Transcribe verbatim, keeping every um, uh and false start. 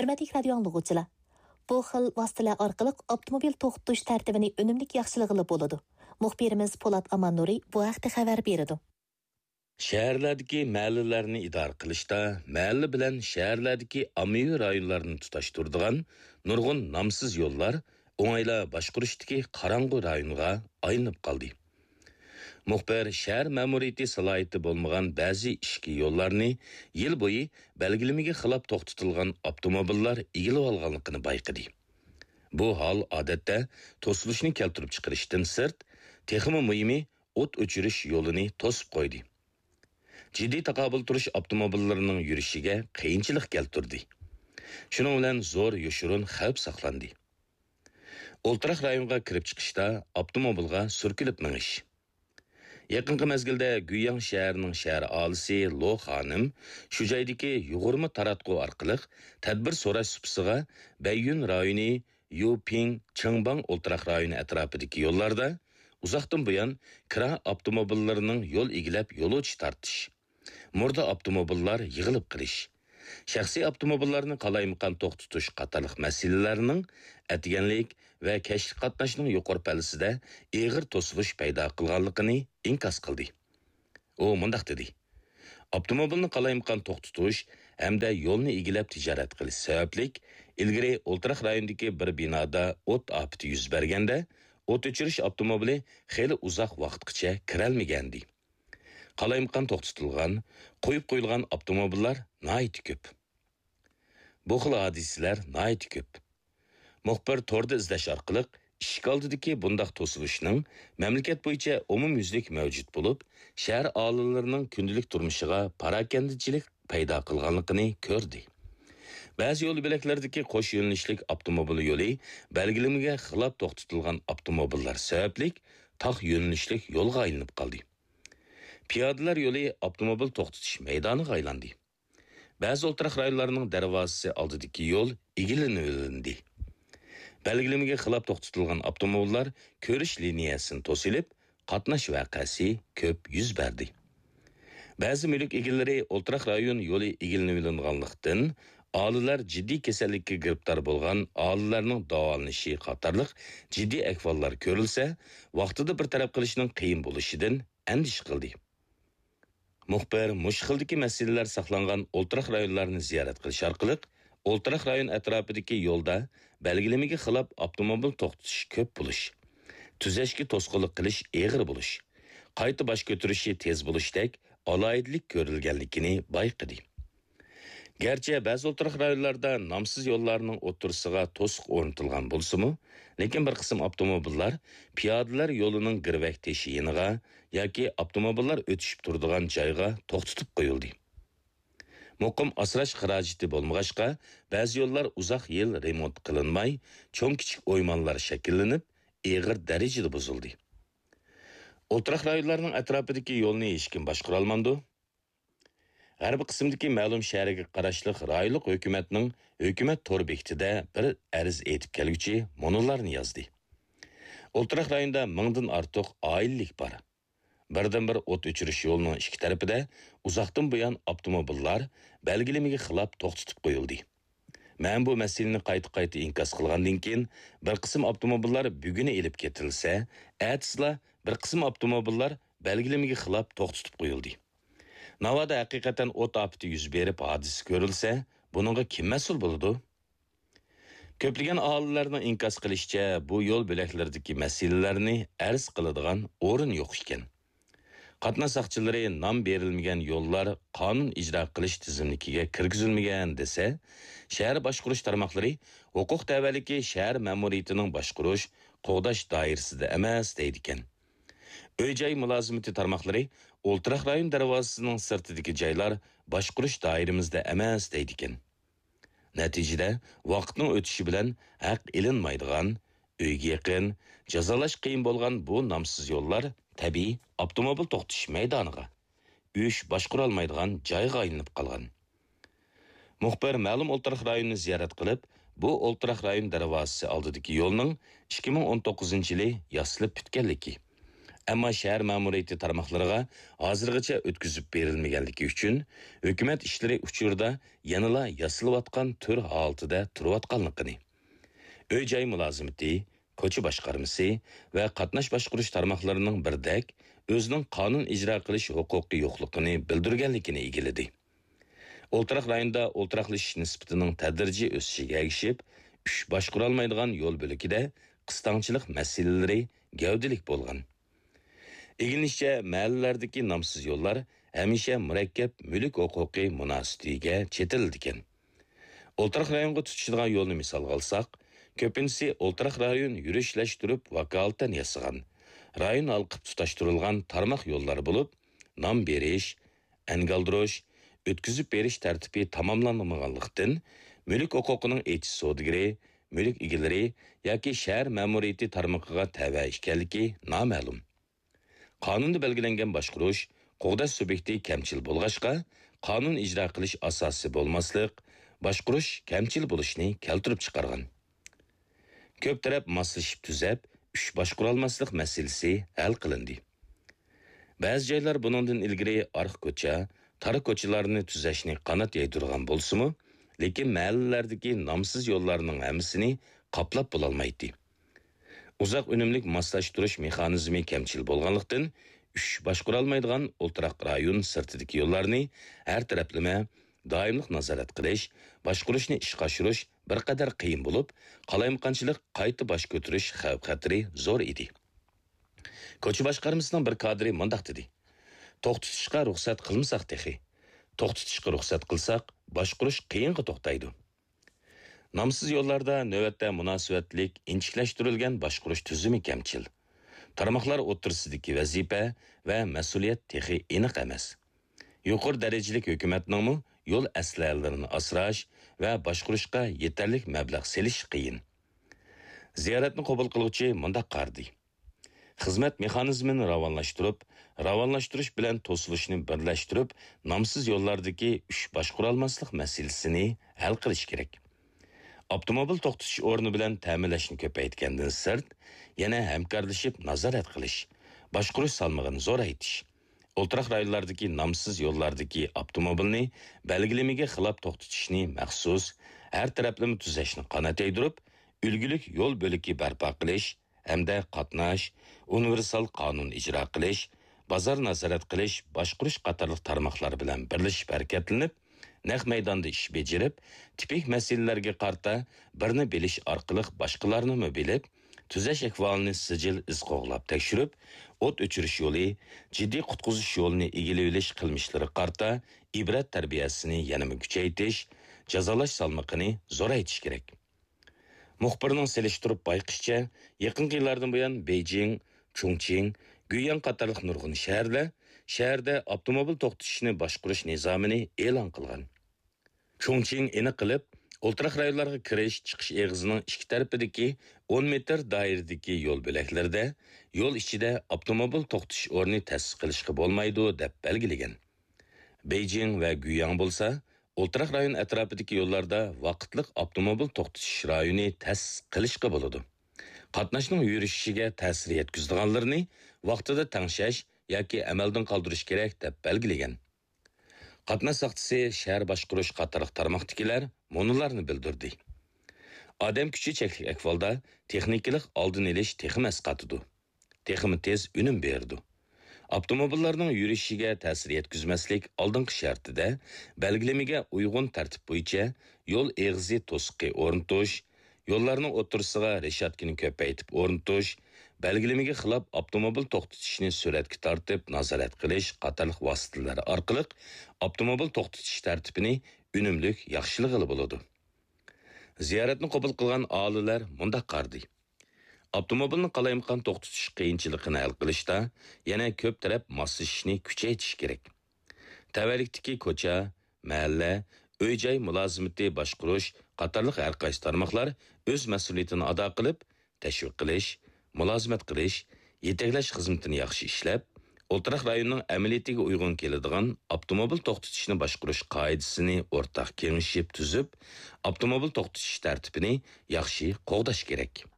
Hörmətli radio anlıqçılar, bu xil vasitələr orqali avtomobil to'xtatish tartibini unumli yaxshilag'ili bo'ladi. Muxbirimiz Polat Amannuri bu haqda xabar berdi. Şəhərlərdəki məhəllələrni idare qilishda, məhəllə bilan şəhərlərdəki ommaviy rayonlarni tutashtiradigan nurg'un nomsiz yo'llar o'ng'ayla boshqarishdagi qorong'u rayonga aylanib qoldi. Muxbir shahar ma'muriyati salohiyati bo'lmagan ba'zi ishki yo'llarni yil bo'yi belgilamaga xilof to'xtatilgan avtomobillar egilib olganligini bayqadi. Bu hol odatda to'silishni keltirib chiqarishdan sirt, texmi muhimi o't o'chirish yo'lini to'sib qo'ydi. Ciddi taqobil turish avtomobillarining yurishiga qiyinchilik keltirdi. Shuning bilan zo'r yoshurun xavf saqlandi. O'ltiraq rayonga kirib chiqishda avtomobilga surkilib minish. Yaqinqi mezgilda Guyang shahrining shahar olisi Lo xonim shu joydagi yug'urma taratqu orqali tadbir so'rash supsiga Bayyun rayoni Yuping Changbang o'ltiraq rayoni atrofidagi yo'llarda uzoqdan buyon kira avtomobillarining yo'l egilab yo'lovchi tartish, murda avtomobillar yig'ilib qilish, shaxsiy avtomobillarni qalaymaqon to'xtatish qatorliq masalalarning atganlik va kashf qatnashning yuqori pallasida eg'ir to'silish paydo qilganligini inkos qildi. U mundaq dedi: avtomobilni qalaymaqon to'xtatish hamda yo'lni egilab tijorat qilish sabablik ilgari o'ltiraq rayonidagi bir binoda o't ofati yuz berganda o't o'chirish avtomobili xeyli uzoq vaqtgacha kirolmagandi. Qalaymaqon to'xtatilgan, qo'yib qo'yilgan avtomobillar nihoyat ko'p. Bu xil hodisalar nihoyat ko'p. Muxbir to'rda izlash orqali ishq oldidagi bundaq to'silishning mamlakat bo'yicha umumyuzlik mavjud bo'lib, shahar aholilarining kundalik turmushiga parakandichilik paydo qilganligini ko'rdi. Ba'zi yo'l belaklardagi qo'sh yo'nalishlik avtomobil yo'li belgilamaga xilof to'xtatilgan avtomobillar sababli tog' yo'nalishlik yo'lga aylanib qoldi. Piyodalar yo'li avtomobil to'xtatish maydoniga aylandi. Ba'zi o'ltiraq rayonlarining darvozasi oldidagi yo'l egilinib, belgilamaga xilof to'xtatilgan avtomobillar ko'rish liniyasini to'silib, qatnash voqeasi ko'p yuz berdi. Ba'zi mulk egalari o'ltiraq rayon yo'li egilinganlikdan Ağlılar ciddi kasallikka giribtar bo'lgan ağlılarning davolanishi qatorliq ciddi ahvollar ko'rilsa, vaqtida bir taraf qilishning qiyin bo'lishidan andish qildi. Muxbir mushkildagi masalalar saqlangan o'ltiraq rayonlarni ziyorat qilish orqali o'ltiraq rayon atrofidagi yo'lda belgilamaga xilof avtomobil to'xtatish ko'p bo'lish, tuzashga to'sqinlik qilish eg'ir bo'lish, qayta bosh ko'tarishi tez bo'lishdek aloyidlik ko'rilganligini bayqadi. Gerçi ba'zi o'ltiraq rayonlarda nomsiz yo'llarning o'tirisiga to'siq o'rnatilgan bo'lsa-mu, lekin bir qism avtomobillar piyodalar yo'lining girvak teshiyiniga yoki avtomobillar o'tishib turadigan joyga to'xtatib qo'yildi. Muqim asrash xarajati bo'lmag'achqa, ba'zi yo'llar uzoq yil remont qilinmay, cho'ng-kichik o'ymonlar shakllanib, eg'ir darajada buzildi. O'ltiraq rayonlarning atrofidagi yo'lni hech kim boshqara olmadi. G'arbiy qismdagi ma'lum shaharga qarashliq rayonlik hukumatning hukumat tor bekitida bir arz etib kelguchi monolarni yozdi. O'ltiraq rayonda mingdan ortiq oilalik bor. Birdan bir o't o'chirish yo'lining ikki tarafida uzoqdan buyon avtomobillar belgilamaga xilof to'xtatib qo'yildi. Men bu masalani qayta-qayta inkos qilgandan keyin bir qism avtomobillar bugun elib ketilsa, atsla bir qism avtomobillar belgilamaga xilof to'xtatib qo'yildi. Navada haqiqatan o't ofati yuz berib hodisa ko'rilsa, buningga kim mas'ul bo'ladi? Ko'plagan aholilarning inkos qilishicha, bu yo'l bo'laklaridagi masalalarni arz qiladigan o'rin yo'q ekan. Qatnash saqchilari nom berilmagan yo'llar qonun ijro qilish tizimligiga kirgizilmagan desa, shahar boshqarish tarmoqlari huquq tavalligi shahar ma'muriyatining boshqarish, qo'g'dash doirasida emas deydi ekan. Öy-joy mulozimati tarmoqlari o'ltiraq rayon darvozasining sirtidagi joylar boshqarish doiramizda emas deydi ekan. Natijada vaqtning o'tishi bilan haq ilinmaydigan, uyga yaqin, jazolash qiyin bo'lgan bu nomsiz yo'llar tabiiy avtomobil to'xtatish maydoniga, uy boshqara olmaydigan joyga aylanib qolgan. Muxbir ma'lum o'ltiraq rayonni ziyorat qilib, bu o'ltiraq rayon darvozasi oldidagi yo'lning ikki ming o'n to'qqizinchi yili yasilib bitganligi, Ammo shahar ma'muriyati tarmoqlariga hozirgacha o'tkazib berilmaganligi uchun hukumat ishlari uchurda yanala yasilayotgan tur holatida turayotganligini, uy joy mulozimati, ko'cha boshqarmasi va qatnash boshqarish tarmoqlarining birdek o'zining qonun ijro qilish huquqi yo'qligini bildirganligini egiladi. O'ltiraq rayonda o'ltiraqlashish nisbatining tadrijiy o'sishiga ergishib, ish boshqara olmaydigan yo'l bo'ligida qistonchilik masalalari gavdalik bo'lgan. Egilishicha, mahallalardagi nomsiz yo'llar hamisha murakkab mulk huquqi munosabatiga chetildigan. O'ltiraq rayonga tutishadigan yo'lni misol olsak, ko'pincha o'ltiraq rayon yurishlashtirib vakolatdan yasagan, rayon alqib tutashtirilgan tarmoq yo'llari bo'lib, nom berish, angaldirish, o'tkazib berish tartibi tamomlanmaganlikdan mulk huquqining e'tish sodgiri, mulk egalari yoki shahar ma'muriyati tarmoqiga tava ekanligi noma'lum. Qonunda belgilangan boshqarish, qo'g'dash subyekti kamchil bo'lg'ashqa, qonun ijro qilish asosi bo'lmaslik, boshqarish kamchil bo'lishni keltirib chiqargan. Ko'p taraf moslashib tuzab, ish boshqara olmaslik masalasi hal qilindi. Ba'zi joylar buningdan ilgari arq ko'cha, tar ko'chalarni tuzashni qanot yaydirgan bo'lsa-mu, lekin mahallalardagi nomsiz yo'llarning hammasini qoplab bo'lolmaydi. Uzoq unumlik moslashtirish mexanizmi kamchil bo'lganlikdan ish boshqara olmaydigan o'ltiraq rayon sirtidagi yo'llarni har taraflama doimlik nazorat qilish, boshqarishni ishga oshirish bir qadar qiyin bo'lib, qalayimqanchilik qayta bosh ko'tarish xavf-xatari zo'r edi. Ko'cha boshqarmasining bir kadri mundaq dedi: "To'xtatishga ruxsat qilmasak texi, to'xtatishga ruxsat qilsak, boshqarish qiyinga to'xtaydi." Nomsiz yo'llarda navbatda munosabatlik inchiklashtirilgan boshqarish tuzumi kamchil. Tarmoqlar o'tirsidagi vazifa va mas'uliyat texi aniq emas. Yuqori darajali hukumatning yo'l aslalarini asrash va boshqarishga yetarli mablag' selish qiyin. Ziyoratni qabul qiluvchi mundaq qardi: xizmat mexanizmini ravonlashtirib, ravonlashtirish bilan to'silishni birlashtirib, nomsiz yo'llardagi ish boshqara olmaslik masalasini hal qilish kerak. Avtomobil to'xtatish o'rni bilan ta'minlashni ko'paytgandan sirt, yana hamkorlashib nazorat qilish, boshqarish salmog'ini zo'raytish, o'ltiraq rayonlardagi nomsiz yo'llardagi avtomobilni belgilamaga xilof to'xtatishni maxsus har taraflama tuzashni qanot yaydirib, ulgulik yo'l bo'ligi barpo qilish hamda qatnash, universal qonun ijro qilish, bozor nazorat qilish, boshqarish qatorliq tarmoqlar bilan birlashib harakatlanib, naq maydonda ish bejerib, tipik masalalarga qarta birni bilish orqali boshqalarni bilib, tuzash ahvolini sijil iz qo'g'lab tekshirib, o't o'chirish yo'li, jiddiy qutqizish yo'lini egilib olish qilmishlari qarta ibrat tarbiyasini yanama kuchaytirish, jazolash salmoqini zo'raytish kerak. Muxbirning selishtirib bayqishcha, yaqinqi yillardan buyon Beijing, Chongqing, Guiyang qatorliq nurg'un shaharlar shaharda avtomobil to'xtatishni boshqarish nizomini e'lon qilgan. Chongqing aniq qilib, o'ltiraq rayonlarga kirish, chiqish eg'izining ikki tarafidagi o'n metr doiradagi yo'l bo'laklarida yo'l ichida avtomobil to'xtatish o'rni ta'sis qilishga bo'lmaydi deb belgilagan. Beijing va Guiyang bo'lsa, o'ltiraq rayon atrofidagi yo'llarda vaqtliq avtomobil to'xtatish rayoni ta'sis qilishga bo'ladi. Qatnashning yurishiga ta'sir yetkazadiganlarni vaqtida tangshash yoki amaldan qoldirish kerak deb belgilagan. Qatnash soqchisi shahar boshqarish qatorliq tarmoqdagilar monularni bildirdi. Odam kuchi cheklik ahvolda texnikalik oldin olish texim asqatidi. Texim tez unum berdi. Avtomobillarning yurishiga ta'sir yetkazmaslik oldingi shartida belgilamaga uyg'un tartib bo'yicha yo'l eg'izi to'siqi o'rnatish, yo'llarning o'tirisiga reshatkini ko'paytib o'rnatish, belgilamaga xilof avtomobil to'xtatishni suratga tortib nazorat qilish qatorliq vositalar orqali avtomobil to'xtatish tartibini unumli yaxshilag'ili bo'ladi. Ziyoratni qabul qilgan olilar mundaq qardi: avtomobilni qalayimqan to'xtatish qiyinchiligini hal qilishda yana ko'p taraf moslashishni kuchaytirish kerak. Tavallikdagi ko'cha, mahalla, uy-joy mulozimati boshqarish qatorliq har qaysi tarmoqlar o'z mas'uliyatini ado qilib, tashviq qilish, mulozimat qilish, yetaklash xizmatini yaxshi ishlab, o'ltiraq rayonning amaliyatiga uyg'un keladigan avtomobil to'xtatishni boshqarish qoidasini o'rtaq kengashib tuzib, avtomobil to'xtatish tartibini yaxshi qo'g'dash kerak.